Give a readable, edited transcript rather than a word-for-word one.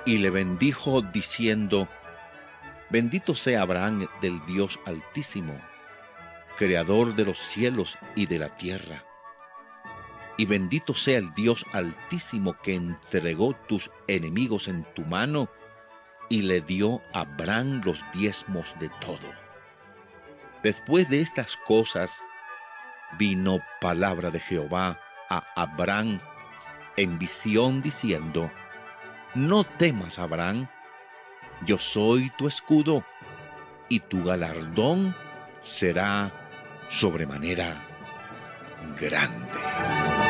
y le bendijo diciendo: Bendito sea Abraham del Dios Altísimo, creador de los cielos y de la tierra. Y bendito sea el Dios Altísimo que entregó tus enemigos en tu mano y le dio a Abraham los diezmos de todo. Después de estas cosas, vino palabra de Jehová a Abraham en visión diciendo: No temas, Abraham, yo soy tu escudo, y tu galardón será sobremanera grande.